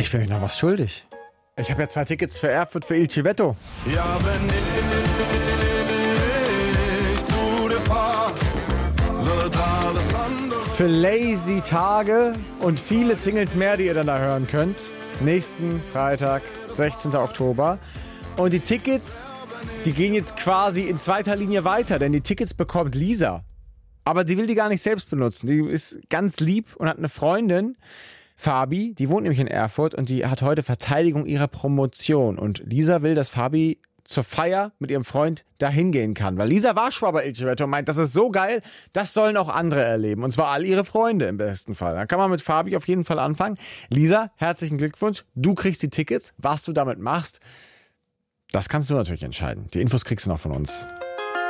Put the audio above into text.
Ich bin euch noch was schuldig. Ich habe ja 2 Tickets für Erfurt für Il Civetto. Ja, wenn ich zu dir fahr, wird alles andere. Für lazy Tage und viele Singles mehr, die ihr dann da hören könnt. Nächsten Freitag, 16. Oktober. Und die Tickets, die gehen jetzt quasi in zweiter Linie weiter, denn die Tickets bekommt Lisa. Aber sie will die gar nicht selbst benutzen. Die ist ganz lieb und hat eine Freundin, Fabi, die wohnt nämlich in Erfurt und die hat heute Verteidigung ihrer Promotion. Und Lisa will, dass Fabi zur Feier mit ihrem Freund dahin gehen kann. Weil Lisa war schon bei Il Civetto und meint, das ist so geil, das sollen auch andere erleben. Und zwar all ihre Freunde im besten Fall. Dann kann man mit Fabi auf jeden Fall anfangen. Lisa, herzlichen Glückwunsch. Du kriegst die Tickets. Was du damit machst, das kannst du natürlich entscheiden. Die Infos kriegst du noch von uns.